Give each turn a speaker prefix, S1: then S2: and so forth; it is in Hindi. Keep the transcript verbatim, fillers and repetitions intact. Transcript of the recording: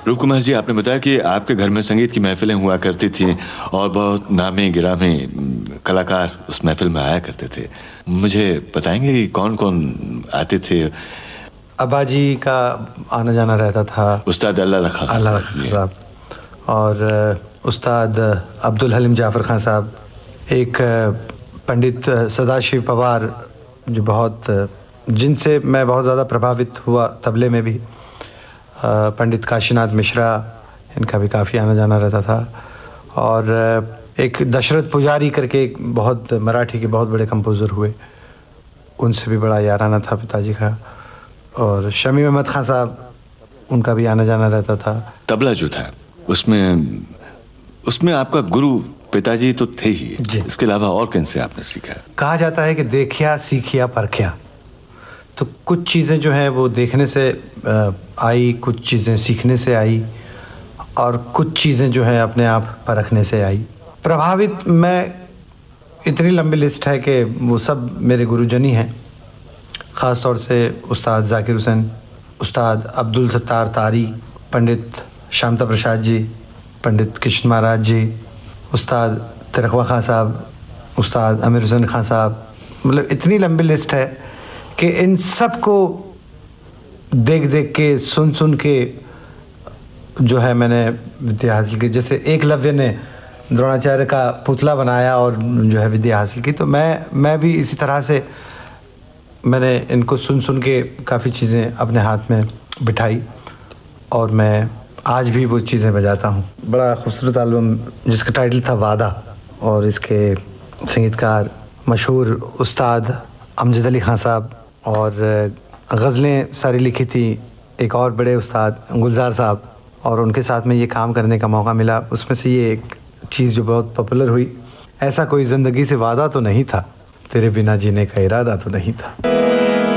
S1: रूप कुमार जी, आपने बताया कि आपके घर में संगीत की महफिलें हुआ करती थी और बहुत नामी गिरामी कलाकार उस महफिल में आया करते थे। मुझे बताएंगे कि कौन कौन आते थे?
S2: अब्बा जी का आना जाना रहता था,
S1: उस्ताद अल्लाह खां
S2: अल्लाह खां साहब, और उस्ताद अब्दुल हलीम जाफ़र खां साहब, एक पंडित सदाशिव पवार जो बहुत, जिनसे मैं बहुत ज़्यादा प्रभावित हुआ तबले में भी, पंडित काशीनाथ मिश्रा, इनका भी काफ़ी आना जाना रहता था। और एक दशरथ पुजारी करके एक बहुत मराठी के बहुत बड़े कंपोज़र हुए, उनसे भी बड़ा याराना था पिताजी का। और शमीम अहमद खां साहब, उनका भी आना जाना रहता था।
S1: तबला जो था उसमें उसमें आपका गुरु पिताजी तो थे ही, इसके अलावा और किन से आपने सीखा?
S2: कहा जाता है कि देखिया सीखिया परखिया, तो कुछ चीज़ें जो हैं वो देखने से आई, कुछ चीज़ें सीखने से आई, और कुछ चीज़ें जो हैं अपने आप परखने से आई। प्रभावित मैं, इतनी लंबी लिस्ट है कि वो सब मेरे गुरुजन ही हैं। ख़ास तौर से उस्ताद ज़ाकिर हुसैन, उस्ताद अब्दुल सत्तार तारी, पंडित शामता प्रसाद जी, पंडित कृष्ण महाराज जी, उस्ताद तिरकवा खां साहब, उस्ताद आमिर हुसैन खां साहब, मतलब इतनी लंबी लिस्ट है कि इन सब को देख देख के, सुन सुन के जो है मैंने विद्या हासिल की। जैसे एकलव्य ने द्रोणाचार्य का पुतला बनाया और जो है विद्या हासिल की, तो मैं मैं भी इसी तरह से मैंने इनको सुन सुन के काफ़ी चीज़ें अपने हाथ में बिठाई, और मैं आज भी वो चीज़ें बजाता हूँ। बड़ा खूबसूरत एल्बम जिसका टाइटल था वादा, और इसके संगीतकार मशहूर उस्ताद अमजद अली खां साहब, और गज़लें सारी लिखी थी एक और बड़े उस्ताद गुलजार साहब, और उनके साथ में ये काम करने का मौका मिला। उसमें से ये एक चीज़ जो बहुत पॉपुलर हुई, ऐसा कोई ज़िंदगी से वादा तो नहीं था, तेरे बिना जीने का इरादा तो नहीं था।